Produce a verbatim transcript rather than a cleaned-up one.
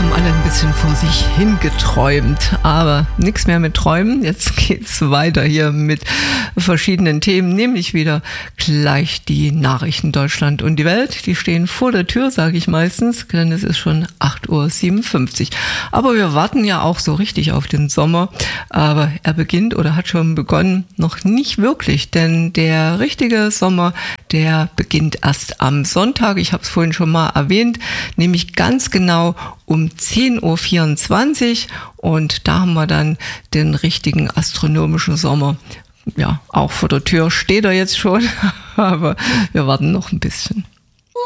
haben alle ein bisschen vor sich hingeträumt, aber nichts mehr mit Träumen. Jetzt geht's weiter hier mit verschiedenen Themen, nämlich wieder gleich die Nachrichten Deutschland und die Welt. Die stehen vor der Tür, sage ich meistens, denn es ist schon acht Uhr siebenundfünfzig. Aber wir warten ja auch so richtig auf den Sommer, aber er beginnt oder hat schon begonnen, noch nicht wirklich, denn der richtige Sommer, der beginnt erst am Sonntag. Ich habe es vorhin schon mal erwähnt, nämlich ganz genau um zehn Uhr vierundzwanzig und da haben wir dann den richtigen astronomischen Sommer. Ja, auch vor der Tür steht er jetzt schon, aber wir warten noch ein bisschen.